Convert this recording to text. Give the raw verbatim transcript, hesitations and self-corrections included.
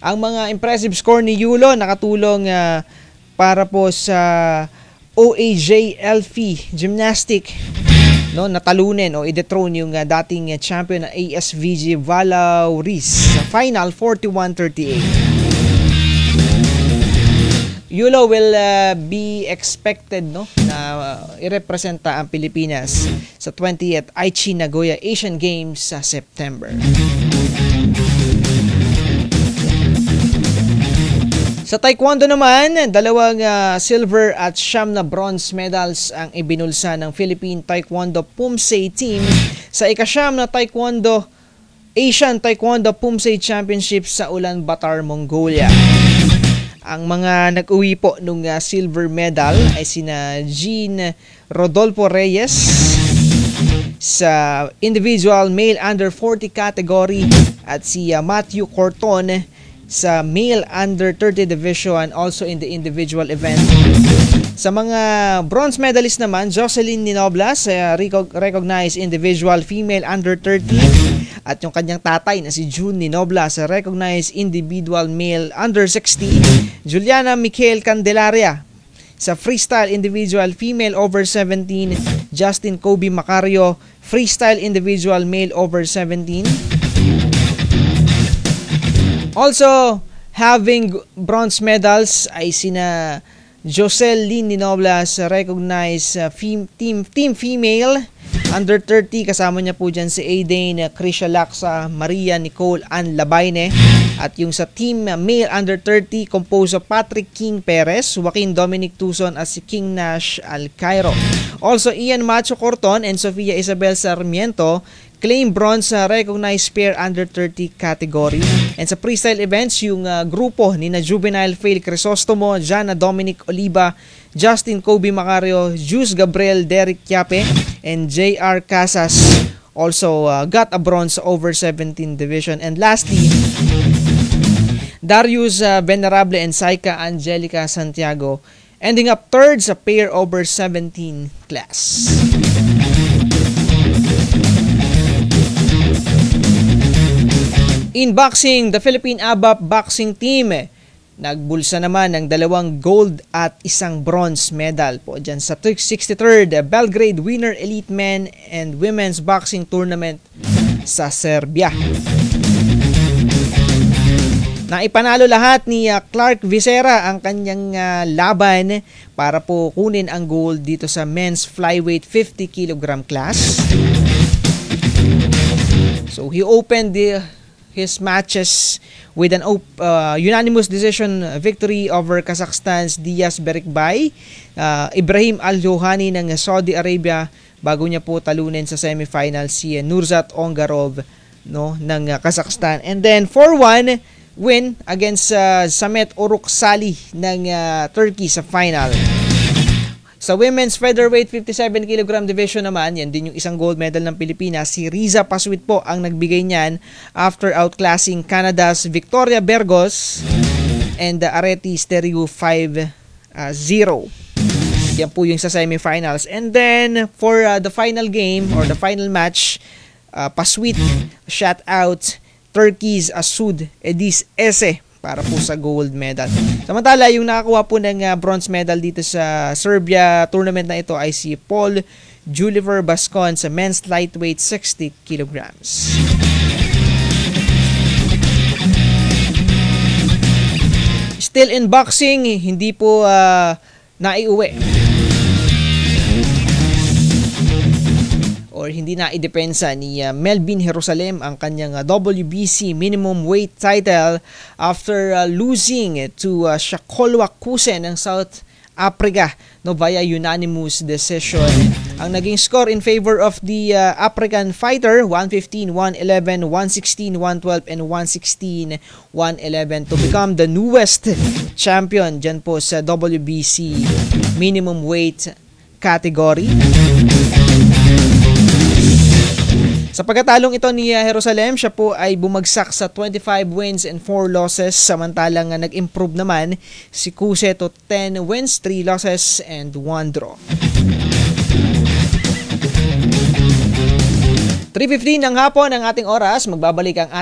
Ang mga impressive score ni Yulo nakatulong uh, para po sa O A J Elfie Gymnastic, no, natalunin o i-dethrone yung uh, dating uh, champion na A S V G Valauris sa final forty-one thirty-eight. Yulo will uh, be expected, no, na uh, irepresenta ang Pilipinas sa twentieth Aichi Nagoya Asian Games sa September. Sa Taekwondo naman, dalawang uh, silver at siyam na bronze medals ang ibinulsa ng Philippine Taekwondo Pumsei team sa ikasyam na Taekwondo Asian Taekwondo Pumsei Championships sa Ulaanbaatar, Mongolia. Ang mga nag-uwi po ng uh, silver medal ay sina Jean Rodolfo Reyes sa individual male under forty category at si uh, Matthew Corton sa male under thirty division, also in the individual event. Sa mga bronze medalist naman, Jocelyn Ninobla sa recognized individual female under thirty at yung kanyang tatay na si June Ninobla sa recognized individual male under sixty. Juliana Michael Candelaria sa freestyle individual female over seventeen. Justin Kobe Macario freestyle individual male over seventeen. Also, having bronze medals ay sina Josel Lynn Ninobla sa recognized uh, fem- team, team female under thirty. Kasama niya po dyan si Aiden Krisha Laksa, Maria Nicole Ann Labayne. At yung sa team male under thirty, composed of Patrick King Perez, Joaquin Dominic Tucson at si King Nash Alcairo. Also, Ian Macho Corton and Sofia Isabel Sarmiento claim bronze sa recognized pair under thirty category. And sa freestyle events, yung uh, grupo ni na Juvenile Fail Crisostomo, Jana Dominic Oliva, Justin Kobe Macario, Jus Gabriel Derek Chiape, and J R Casas also uh, got a bronze over seventeen division. And lastly, Darius uh, Venerable and Saika Angelica Santiago ending up third sa pair over seventeen class. In boxing, the Philippine A B A P boxing team eh, nagbulsa naman ng dalawang gold at isang bronze medal po dyan sa sixty-third Belgrade Winner Elite Men and Women's Boxing Tournament sa Serbia. Naipanalo lahat ni uh, Clark Visera ang kanyang uh, laban para po kunin ang gold dito sa men's flyweight fifty kilogram class. So he opened the his matches with an op- uh, unanimous decision victory over Kazakhstan's Diaz Berikbay, uh, Ibrahim Al-Johani ng Saudi Arabia, bago niya po talunin sa semifinal si Nurzat Ongarov, no, ng uh, Kazakhstan. And then four one win against uh, Samet Oruksali ng uh, Turkey sa final. Sa women's featherweight fifty-seven kilogram division naman, yan din yung isang gold medal ng Pilipinas. Si Riza Paswit po ang nagbigay niyan after outclassing Canada's Victoria Bergos and the Areti Stereo five zero. Yan po yung sa semifinals. And then for uh, the final game or the final match, uh, Paswit shut out Turkey's Asud Edis Ese para po sa gold medal. Samantala, yung nakakuha po ng uh, bronze medal dito sa Serbia tournament na ito ay si Paul Juliver Bascon sa men's lightweight sixty kilograms. Still in boxing, hindi po uh, naiuwi or hindi na idepensa ni uh, Melvin Jerusalem ang kanyang uh, W B C minimum weight title after uh, losing to uh, Shakolwa Kusen ng South Africa, no, via unanimous decision. Ang naging score in favor of the uh, African fighter, one fifteen, one eleven, one sixteen, one twelve, and one sixteen, one eleven to become the newest champion dyan po sa W B C minimum weight category. Sa pagkatalong ito ni Jerusalem, siya po ay bumagsak sa twenty-five wins and four losses, samantalang nag-improve naman si Kuse to ten wins, three losses, and one draw. three fifteen ng hapon ang ating oras, magbabalik ang